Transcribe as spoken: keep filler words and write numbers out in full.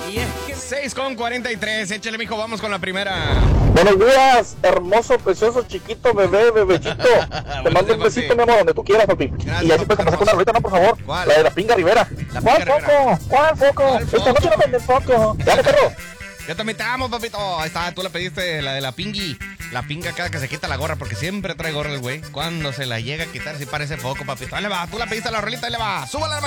seis con cuarenta y tres, échale, mijo, vamos con la primera. Buenos días, hermoso, precioso, chiquito, bebé, bebechito. Te mando un besito, mi amor, donde tú quieras, papi. Gracias, Y así puedes empezar con una rolita, ¿no? Por favor. ¿Cuál? La de la Pinga Rivera. La ¿Cuál Pinga foco? ¿Cuál foco? ¿Cuál Esta foco? noche no vende foco. Dale, perro. Ya te invitamos, papito. Ahí está, tú le pediste la de la pingui. La pinga cada que se quita la gorra, porque siempre trae gorra el güey. Cuando se la llega a quitar, si parece foco, papito. Ahí le va, tú la pediste la rolita, ahí le va. Súbala la